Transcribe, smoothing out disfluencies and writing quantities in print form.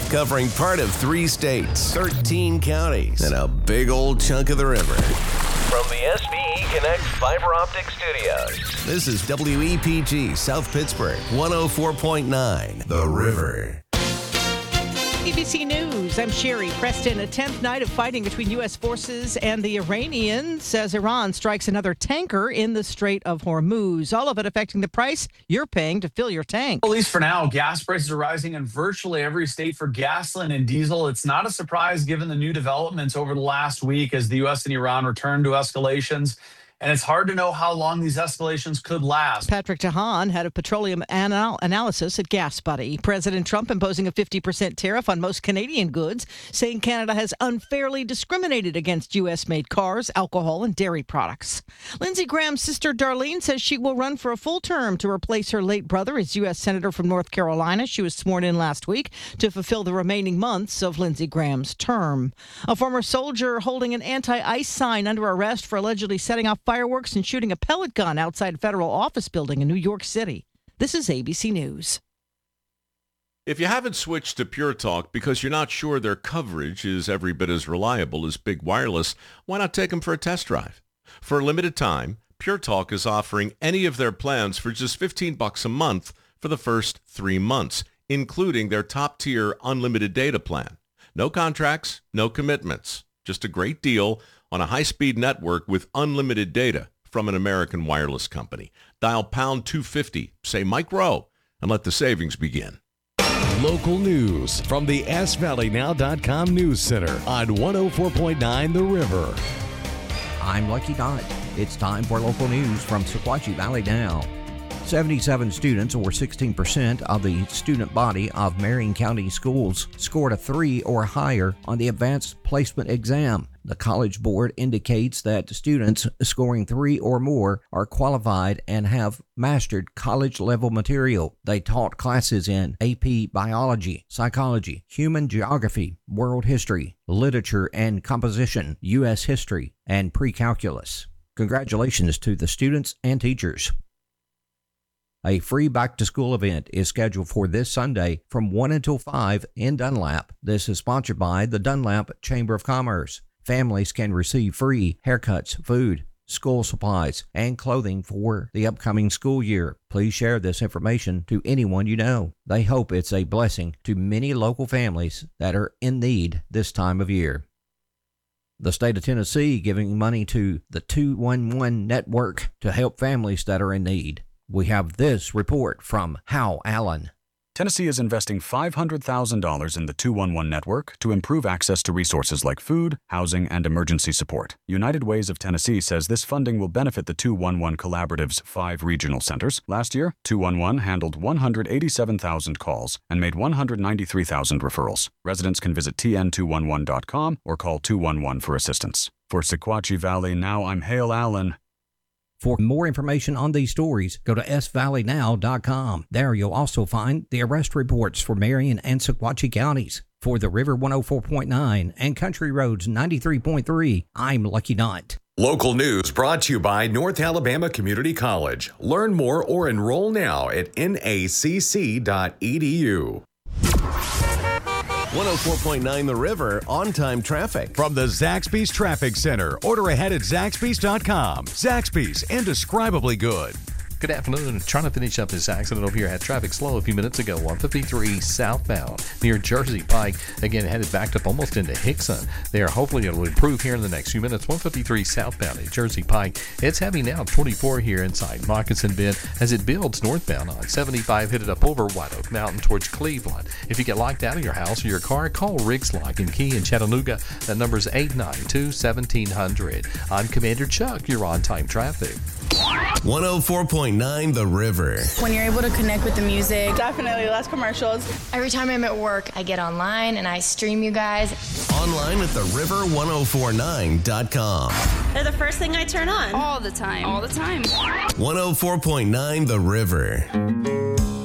covering part of 3 states, 13 counties, and a big old chunk of the river. From the SVE Connect Fiber Optic Studios, this is WEPG South Pittsburgh, 104.9, The River. ABC News, I'm Sherry Preston. A 10th night of fighting between U.S. forces and the Iranians as Iran strikes another tanker in the Strait of Hormuz. All of it affecting the price you're paying to fill your tank. At least for now, gas prices are rising in virtually every state for gasoline and diesel. It's not a surprise given the new developments over the last week as the U.S. and Iran return to escalations. And it's hard to know how long these escalations could last. Patrick Tahan, head of petroleum analysis at GasBuddy. President Trump imposing a 50% tariff on most Canadian goods, saying Canada has unfairly discriminated against U.S.-made cars, alcohol, and dairy products. Lindsey Graham's sister Darlene says she will run for a full term to replace her late brother as U.S. Senator from North Carolina. She was sworn in last week to fulfill the remaining months of Lindsey Graham's term. A former soldier holding an anti-ICE sign under arrest for allegedly setting off fireworks and shooting a pellet gun outside a federal office building in New York City. This is ABC News. If you haven't switched to Pure Talk because you're not sure their coverage is every bit as reliable as Big Wireless, why not take them for a test drive? For a limited time, Pure Talk is offering any of their plans for just $15 a month for the first 3 months, including their top-tier unlimited data plan. No contracts, no commitments, just a great deal on a high-speed network with unlimited data from an American wireless company. Dial pound 250, say Mike Rowe, and let the savings begin. Local news from the SValleyNow.com News Center on 104.9 The River. I'm Lucky Dot. It's time for local news from Sequatchie Valley Now. 77 students, or 16% of the student body of Marion County schools, scored a 3 or higher on the Advanced Placement Exam. The College Board indicates that students scoring 3 or more are qualified and have mastered college-level material. They taught classes in AP Biology, Psychology, Human Geography, World History, Literature and Composition, U.S. History, and Pre-Calculus. Congratulations to the students and teachers. A free back-to-school event is scheduled for this Sunday from 1 until 5 in Dunlap. This is sponsored by the Dunlap Chamber of Commerce. Families can receive free haircuts, food, school supplies, and clothing for the upcoming school year. Please share this information to anyone you know. They hope it's a blessing to many local families that are in need this time of year. The state of Tennessee giving money to the 211 network to help families that are in need. We have this report from Hal Allen. Tennessee is investing $500,000 in the 211 network to improve access to resources like food, housing, and emergency support. United Ways of Tennessee says this funding will benefit the 211 Collaborative's 5 regional centers. Last year, 211 handled 187,000 calls and made 193,000 referrals. Residents can visit tn211.com or call 211 for assistance. For Sequatchie Valley Now, I'm Hale Allen. For more information on these stories, go to SValleyNow.com. There you'll also find the arrest reports for Marion and Sequatchie counties. For the River 104.9 and Country Roads 93.3, I'm Lucky Dot. Local news brought to you by North Alabama Community College. Learn more or enroll now at nacc.edu. 104.9 The River, on-time traffic. From the Zaxby's Traffic Center. Order ahead at Zaxby's.com. Zaxby's, indescribably good. Good afternoon. Trying to finish up this accident over here. Had traffic slow a few minutes ago. 153 southbound near Jersey Pike. Again, headed backed up almost into Hickson. There, hopefully it'll improve here in the next few minutes. 153 southbound at Jersey Pike. It's heavy now. 24 here inside Moccasin Bend as it builds northbound on 75, headed up over White Oak Mountain towards Cleveland. If you get locked out of your house or your car, call Riggs Lock and Key in Chattanooga. That number is 892-1700. I'm Commander Chuck. You're on time traffic. 104.9 The River. When you're able to connect with the music. Definitely less commercials. Every time I'm at work, I get online and I stream you guys. Online at theriver1049.com. They're the first thing I turn on. All the time. All the time. 104.9 The River.